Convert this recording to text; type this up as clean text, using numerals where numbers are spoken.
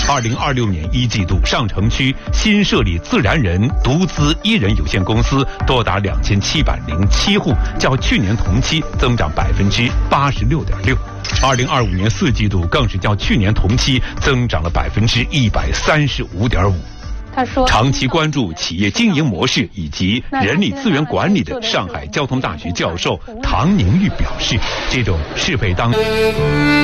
2026年1季度，上城区新设立自然人独资1人有限公司多达2707户，较去年同期增长86.6%。2025年4季度更是较去年同期增长了135.5%。 他说， 长期关注企业经营模式以及人力资源管理的上海交通大学教授唐宁玉表示，这种适配当